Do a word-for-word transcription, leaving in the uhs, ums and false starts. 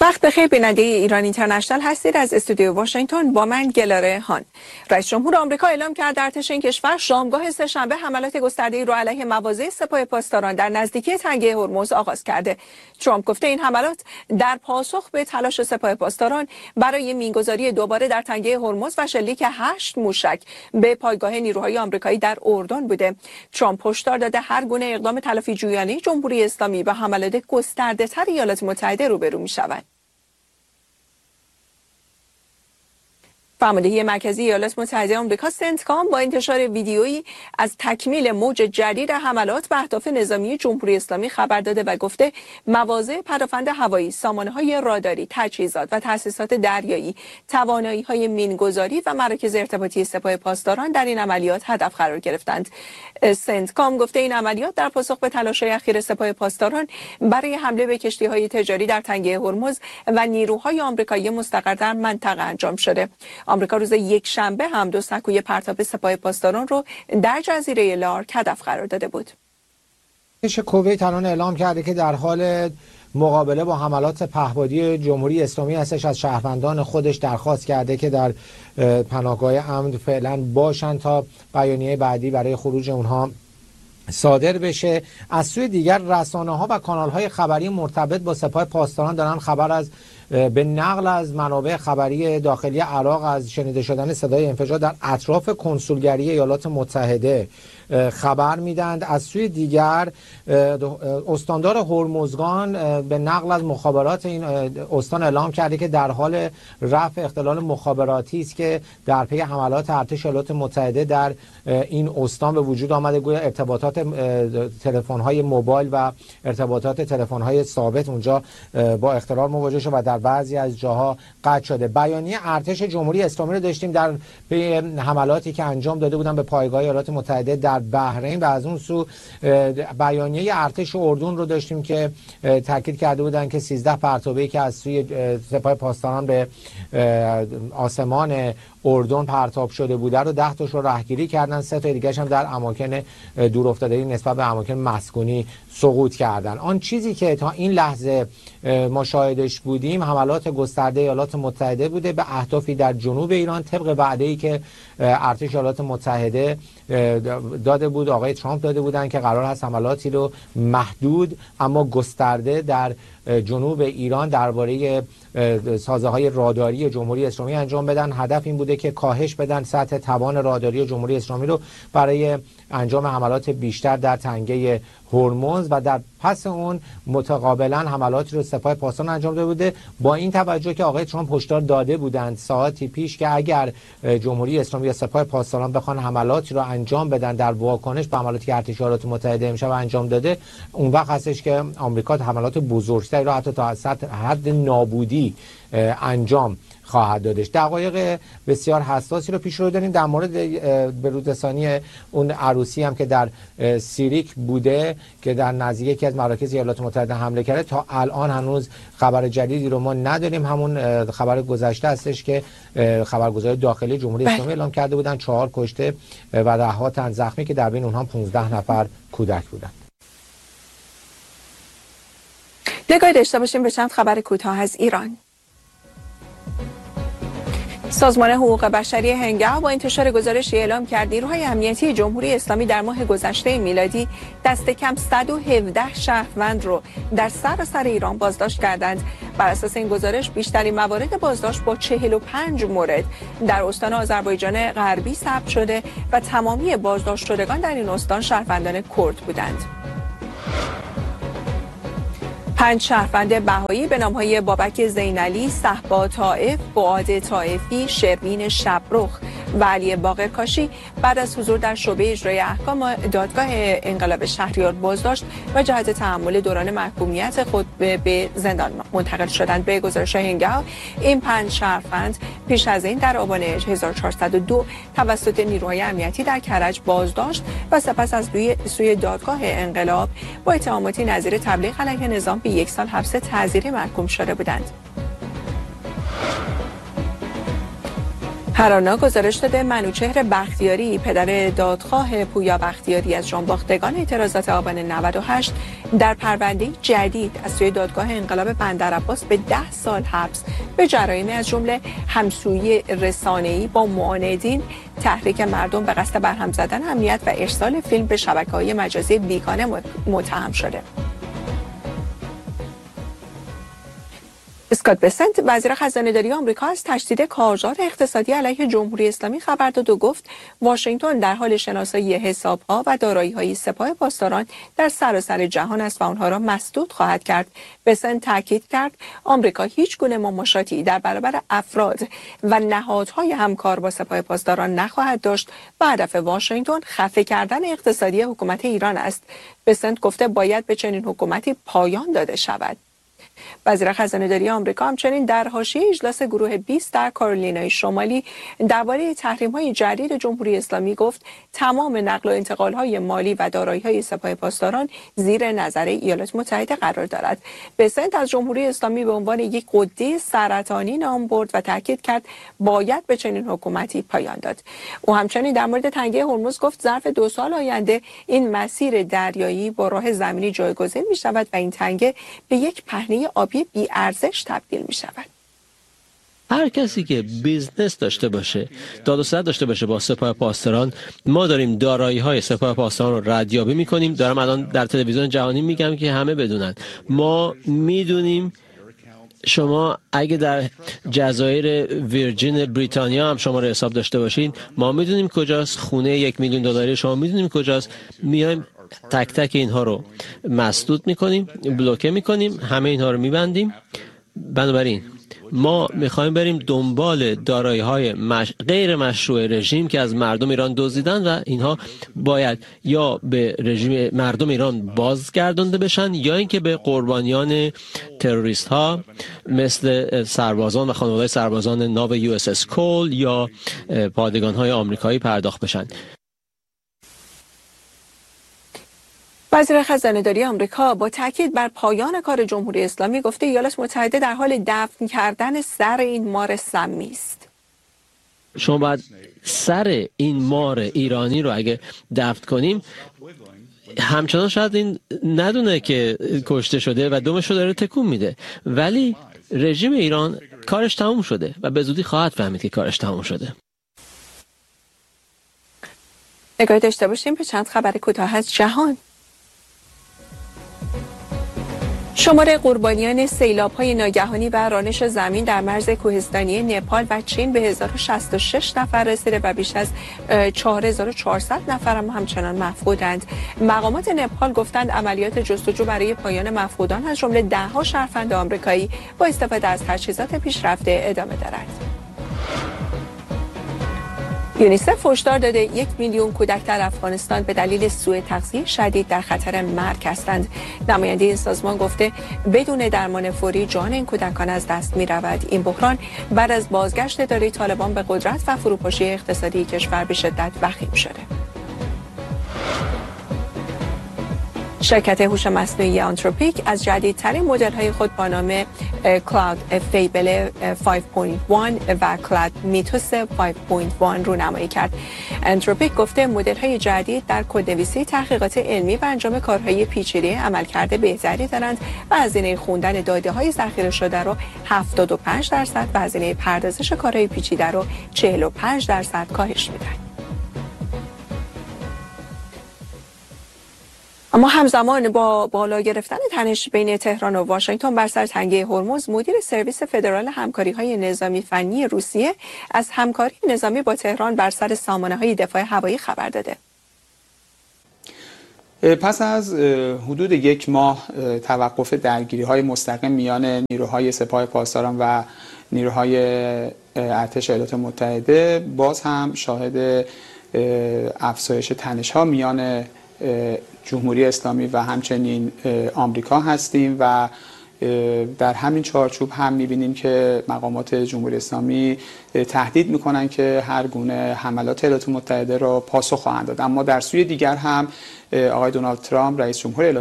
وقت بخیر بیننده ایران اینترنشنال هستید. از استودیو واشنگتن با من گلاره هان. رئیس جمهور آمریکا اعلام کرد ارتش این کشور شامگاه سه‌شنبه حملات گسترده‌ای را علیه مواضع سپاه پاسداران در نزدیکی تنگه هرمز آغاز کرده. ترامپ گفته این حملات در پاسخ به تلاش سپاه پاسداران برای مینگذاری دوباره در تنگه هرمز و شلیک هشت موشک به پایگاه نیروهای آمریکایی در اردن بوده. ترامپ هشدار داده هر گونه اقدام تلافی جویانه جمهوری اسلامی با حملات گسترده‌تر ایالات متحده روبرو می‌شود. فرماندهی مرکزی ایالات متحده آمریکا سنتکام با انتشار ویدیویی از تکمیل موج جدید حملات به اهداف نظامی جمهوری اسلامی خبر داده و گفته مواضع پدافند هوایی، سامانه‌های راداری، تجهیزات و تأسیسات دریایی، توانایی‌های مینگذاری و مراکز ارتباطی سپاه پاسداران در این عملیات هدف قرار گرفتند. سنتکام گفته این عملیات در پاسخ به تلاش‌های اخیر سپاه پاسداران برای حمله به کشتی‌های تجاری در تنگه هرمز و نیروهای آمریکایی مستقر در منطقه انجام شده. آمریکا روز یک شنبه هم دو سکوی پرتاب سپاه پاسداران رو در جزیره لارک هدف قرار داده بود. ارتش کویت الان اعلام کرده که در حال مقابله با حملات پهپادی جمهوری اسلامی هستش. از شهروندان خودش درخواست کرده که در پناهگاه امن فعلا باشن تا بیانیه بعدی برای خروج اونها صادر بشه. از سوی دیگر رسانه‌ها و کانال‌های خبری مرتبط با سپاه پاسداران دارن خبر از به نقل از منابع خبری داخلی عراق از شنیده شدن صدای انفجار در اطراف کنسولگری ایالات متحده خبر میدند. از سوی دیگر استاندار هرمزگان به نقل از مخابرات این استان اعلام کرده که در حال رفع اختلال مخابراتی است که در پی حملات ارتش ایالات متحده در این استان به وجود آمده. گویا ارتباطات تلفن‌های موبایل و ارتباطات تلفن‌های ثابت اونجا با اختلال مواجه شده و در بعضی از جاها قطع شده. بیانیه ارتش جمهوری اسلامی رو داشتیم در پی حملاتی که انجام داده بودن به پایگاه ایالات متحده در بحرین و از اون سو بیانیه ارتش اردن رو داشتیم که تاکید کرده بودن که سیزده پرتابه‌ای که از سوی سپاه پاسداران به آسمان اردن پرتاب شده بوده رو ده تاش رو رهگیری کردن، سه تا دیگه هم در اماکن دور افتاده نسبت به اماکن مسکونی سقوط کردن. آن چیزی که تا این لحظه ما شاهدش بودیم حملات گسترده ایالات متحده بوده به اهدافی در جنوب ایران طبق وعده‌ای که ارتش ایالات متحده داده بود، آقای ترامپ داده بودن که قرار هست حملاتی رو محدود اما گسترده در جنوب ایران درباره سازه‌های راداری جمهوری اسلامی انجام بدن. هدف این بوده که کاهش بدن سطح توان راداری جمهوری اسلامی رو برای انجام حملات بیشتر در تنگه هرمز و در پس اون متقابلا حملاتی رو سپاه پاسداران انجام داده بوده، با این توجه که آقای ترامپ هشدار داده بودند ساعتی پیش که اگر جمهوری اسلامی یا سپاه پاسداران بخوان حملاتی رو انجام بدن در واکنش به حملاتی که ارتش ایالات متحده امشب انجام داده، اون وقت هستش که آمریکا حملات بزرگتری رو حتی تا سطح حد نابودی انجام خواهد دادش. دقایق بسیار حساسی رو پیش رو داریم در مورد بروزرسانی اون عروسی هم که در سیریک بوده که در نزدیک یکی از مراکز ایالات متحده حمله کرده. تا الان هنوز خبر جدیدی رو ما نداریم. همون خبر گذشته هستش که خبرگزاری داخلی جمهوری اسلامی اعلام کرده بودن چهار کشته و ده ها تن زخمی که در بین اونها پانزده نفر کودک بودن. نگاهی داشته باشیم به چند خبر کوتاه از ایران. سازمان حقوق بشری هنگاو با انتشار گزارشی اعلام کرد نیروهای امنیتی جمهوری اسلامی در ماه گذشته میلادی دست کم صد و هفده شهروند رو در سراسر ایران بازداشت کردند. بر اساس این گزارش بیشترین موارد بازداشت با چهل و پنج مورد در استان آذربایجان غربی ثبت شده و تمامی بازداشت شدگان در این استان شهروندان کرد بودند. پنج شهروند بهایی به نام‌های بابک زینعلی، صهبا طائف، فؤاد طائفی، شروین شبرخ و علی باقرکاشی بعد از حضور در شعبه اجرای احکام دادگاه انقلاب شهریار بازداشت و جهت تحمل دوران محکومیت خود به زندان منتقل شدند. به گزارش هنگاو این پنج شهروند پیش از این در آبان هزار و چهارصد و دو توسط نیروهای امنیتی در کرج بازداشت و سپس از سوی دادگاه انقلاب با اتهاماتی نظیر تبلیغ علیه نظام به یک سال حبس تعزیری محکوم شده بودند. پرانا گزارش داده منوچهر بختیاری پدر دادخواه پویا بختیاری از جانباختگان اعتراضات آبان نود و هشت در پرونده جدید از سوی دادگاه انقلاب بندرعباس به ده سال حبس به جرایمی از جمله همسویی رسانه‌ای با معاندین، تحریک مردم به قصد برهم زدن امنیت و ارسال فیلم به شبکه‌های مجازی بیگانه متهم شده. اسکات بسنت وزیر خزانه‌داری آمریکا از تشدید کارزار اقتصادی علیه جمهوری اسلامی خبر داد و گفت واشنگتن در حال شناسایی حساب‌ها و دارایی‌های سپاه پاسداران در سراسر جهان است و آنها را مسدود خواهد کرد. بسنت تاکید کرد آمریکا هیچ گونه مماشاتی در برابر افراد و نهادهای همکار با سپاه پاسداران نخواهد داشت و هدف واشنگتن خفه کردن اقتصادی حکومت ایران است. بسنت گفته باید به چنین حکومتی پایان داده شود. وزیر خزانه‌داری آمریکا همچنین در حاشیه اجلاس گروه بیست در کارولینای شمالی درباره تحریم‌های جدید جمهوری اسلامی گفت تمام نقل و انتقال‌های مالی و دارایی‌های سپاه پاسداران زیر نظر ایالات متحده قرار دارد. بسنت از جمهوری اسلامی به عنوان یک غده سرطانی نام برد و تاکید کرد باید به چنین حکومتی پایان داد. او همچنین در مورد تنگه هرمز گفت ظرف دو سال آینده این مسیر دریایی با راه زمینی جایگزین می‌شود و این تنگه به یک پهنه آبی بی ارزش تبدیل می شود. هر کسی که بیزنس داشته باشه، داد و ستد داشته باشه با سپاه پاسداران، ما داریم دارایی های سپاه پاسداران رو ردیابی می کنیم. دارم الان در تلویزیون جهانی میگم که همه بدونن. ما میدونیم شما اگه در جزایر ویرجین بریتانیا هم شما رو حساب داشته باشین، ما میدونیم کجاست. خونه یک میلیون دلاری شما میدونیم کجاست. میایم تک تک اینها رو مسدود میکنیم، بلوکه میکنیم، همه اینها رو میبندیم. بنابراین ما میخوایم بریم دنبال دارایی‌های مش... غیر مشروع رژیم که از مردم ایران دزدیدن و اینها باید یا به رژیم مردم ایران بازگردانده بشن یا اینکه به قربانیان تروریست ها مثل سربازان و خانواده سربازان ناو یو اس اس کول یا پادگان های آمریکایی پرداخت بشن. وزیر خزانه‌داری آمریکا با تاکید بر پایان کار جمهوری اسلامی گفته ایالات متحده در حال دفن کردن سر این مار سمی است. شما باید سر این مار ایرانی رو اگه دفن کنیم، همچنان شاید این ندونه که کشته شده و دمش رو داره تکون میده، ولی رژیم ایران کارش تموم شده و به زودی خواهد فهمید که کارش تموم شده. نگاه داشته باشیم به چند خبر کوتاه از جهان. شمار قربانیان سیلاب‌های ناگهانی و رانش زمین در مرز کوهستانی نپال و چین به هزار و شصت و شش نفر رسیده و بیش از چهار هزار و چهارصد نفر هم همچنان مفقودند. مقامات نپال گفتند عملیات جستجو برای پایان مفقودان از جمله ده‌ها شهروند آمریکایی با استفاده از تجهیزات پیشرفته ادامه دارد. یونیسف هشدار داده یک میلیون کودک در افغانستان به دلیل سوء تغذیه شدید در خطر مرگ هستند. نماینده این سازمان گفته بدون درمان فوری جان این کودکان از دست می رود. این بحران بعد از بازگشت اداره طالبان به قدرت و فروپاشی اقتصادی کشور به شدت وخیم شده. شرکت هوش مصنوعی آنتروپیک از جدیدترین مدل‌های خود با نام کلاود فیبل پنج و یک و کلاود میتوس پنج و یک رونمایی کرد. آنتروپیک گفته مدل‌های جدید در کدنویسی تحقیقات علمی و انجام کارهای پیچیده عملکرد بهتری دارند و هزینه خواندن داده‌های ذخیره شده رو هفتاد و پنج درصد و هزینه پردازش کارهای پیچیده رو چهل و پنج درصد کاهش میدن. اما همزمان با بالا گرفتن تنش بین تهران و واشنگتن بر سر تنگه هرمز، مدیر سرویس فدرال همکاری‌های نظامی فنی روسیه از همکاری نظامی با تهران بر سر سامانه‌های دفاع هوایی خبر داده. پس از حدود یک ماه توقف درگیری‌های مستقیم میان نیروهای سپاه پاسداران و نیروهای ارتش ایالات متحده، باز هم شاهد افزایش تنش‌ها میان جمهوری اسلامی و همچنین آمریکا هستیم و در همین چارچوب هم می‌بینیم که مقامات جمهوری اسلامی تهدید می‌کنند که هر گونه حملات ایالات متحده را پاسخ خواهند داد. اما در سوی دیگر هم آقای دونالد ترامپ رئیس جمهور